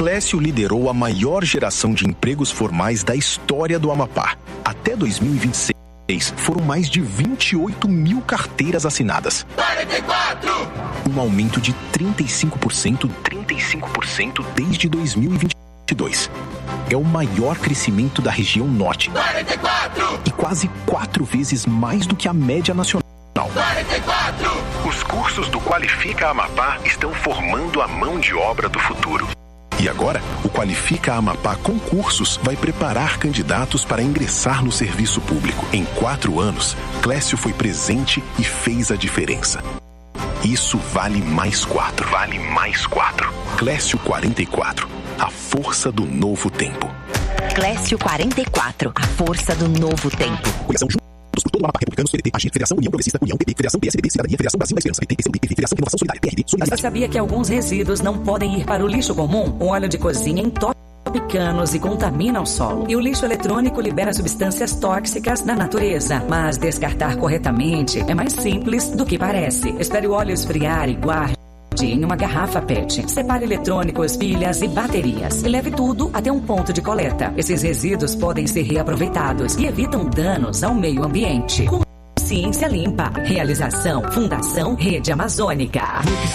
Clécio liderou a maior geração de empregos formais da história do Amapá. Até 2026, foram mais de 28 mil carteiras assinadas. 44! Um aumento de 35% desde 2022. É o maior crescimento da região norte. 44! E quase 4 vezes mais do que a média nacional. 44! Os cursos do Qualifica Amapá estão formando a mão de obra do futuro. E agora, o Qualifica Amapá Concursos vai preparar candidatos para ingressar no serviço público. Em 4 anos, Clécio foi presente e fez a diferença. Isso vale mais 4. Vale mais 4. Clécio 44. A força do novo tempo. Clécio 44. A força do novo tempo. Coligação juntos por todo o Amapá, Republicanos, PDT, AGir, Federação União Progressista, União, PP, Federação PSDB, Cidadania, Federação Brasil da Esperança, PT, PCdoB, PV, Federação Inovação Solidária, PRD, Solidariedade. Você sabia que alguns resíduos não podem ir para o lixo comum? O óleo de cozinha entope canos e contamina o solo. E o lixo eletrônico libera substâncias tóxicas na natureza. Mas descartar corretamente é mais simples do que parece. Espere o óleo esfriar e guarde em uma garrafa PET. Separe eletrônicos, pilhas e baterias. E leve tudo até um ponto de coleta. Esses resíduos podem ser reaproveitados e evitam danos ao meio ambiente. Consciência Limpa. Realização Fundação Rede Amazônica.